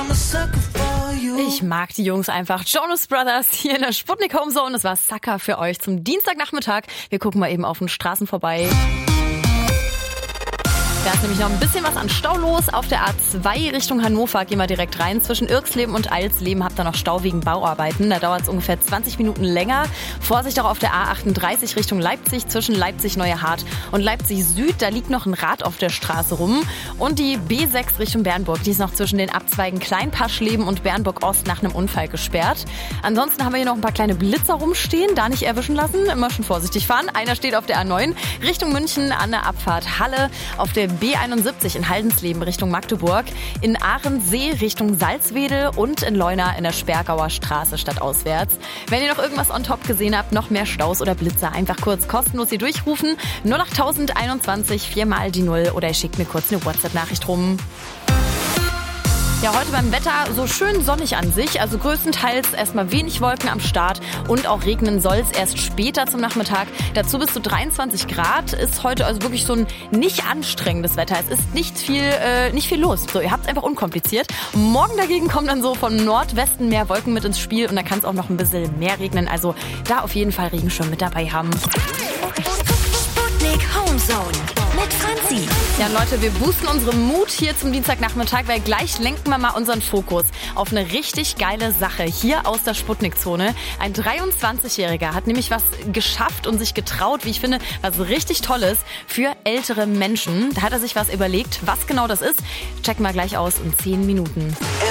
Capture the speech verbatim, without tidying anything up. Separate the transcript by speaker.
Speaker 1: Ich mag die Jungs einfach. Jonas Brothers hier in der Sputnik Home Zone. Das war Sucker für euch zum Dienstagnachmittag. Wir gucken mal eben auf den Straßen vorbei. Da ist nämlich noch ein bisschen was an Stau los. Auf der A zwei Richtung Hannover gehen wir direkt rein. Zwischen Irksleben und Eilsleben habt ihr noch Stau wegen Bauarbeiten. Da dauert es ungefähr zwanzig Minuten länger. Vorsicht auch auf der A achtunddreißig Richtung Leipzig. Zwischen Leipzig-Neuehardt und Leipzig Süd. Da liegt noch ein Rad auf der Straße rum. Und die B sechs Richtung Bernburg. Die ist noch zwischen den Abzweigen Kleinpaschleben und Bernburg Ost nach einem Unfall gesperrt. Ansonsten haben wir hier noch ein paar kleine Blitzer rumstehen. Da nicht erwischen lassen. Immer schon vorsichtig fahren. Einer steht auf der A neun Richtung München an der Abfahrt Halle. Auf der B einundsiebzig in Haldensleben Richtung Magdeburg, in Ahrensee Richtung Salzwedel und in Leuna in der Sperrgauer Straße stadtauswärts. Wenn ihr noch irgendwas on top gesehen habt, noch mehr Staus oder Blitzer, einfach kurz kostenlos hier durchrufen. null acht null null eins vier mal die null oder ihr schickt mir kurz eine WhatsApp-Nachricht rum. Ja, heute beim Wetter so schön sonnig an sich, also größtenteils erstmal wenig Wolken am Start und auch regnen soll es erst später zum Nachmittag. Dazu bis zu dreiundzwanzig Grad, ist heute also wirklich so ein nicht anstrengendes Wetter. Es ist nicht viel, äh, nicht viel los. So, ihr habt es einfach unkompliziert. Morgen dagegen kommen dann so von Nordwesten mehr Wolken mit ins Spiel und da kann es auch noch ein bisschen mehr regnen. Also da auf jeden Fall Regenschirm mit dabei haben.
Speaker 2: Sputnik Home Zone mit Franzi.
Speaker 1: Ja, Leute, wir boosten unseren Mut hier zum Dienstagnachmittag, weil gleich lenken wir mal unseren Fokus auf eine richtig geile Sache hier aus der Sputnik-Zone. Ein dreiundzwanzigjähriger hat nämlich was geschafft und sich getraut, wie ich finde, was richtig Tolles für ältere Menschen. Da hat er sich was überlegt. Was genau das ist, checken wir gleich aus in zehn Minuten.